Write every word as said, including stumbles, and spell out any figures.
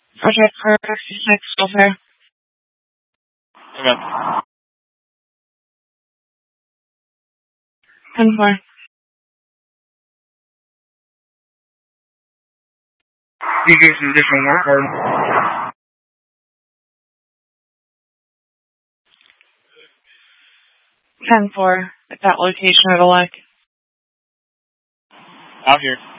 Project for sixty-six, welfare. Okay. ten four. D J position one card. ten four, at that location at Alec. Out here.